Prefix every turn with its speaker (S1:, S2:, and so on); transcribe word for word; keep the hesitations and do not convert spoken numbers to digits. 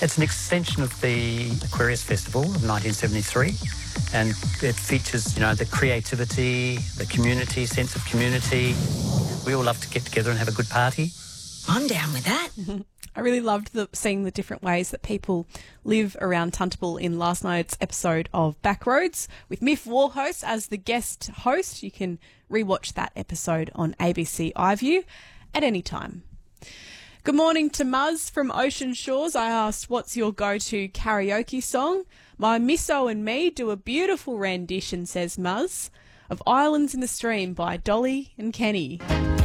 S1: It's an extension of the Aquarius Festival of nineteen seventy-three, and it features, you know, the creativity, the community, sense of community. We all love to get together and have a good party.
S2: I'm down with that.
S3: I really loved the, seeing the different ways that people live around Tuntable in last night's episode of Backroads with Miff Warhost as the guest host. You can rewatch that episode on A B C iView at any time. Good morning to Muzz from Ocean Shores. I asked, what's your go-to karaoke song? My misso and me do a beautiful rendition, says Muzz, of Islands in the Stream by Dolly and Kenny.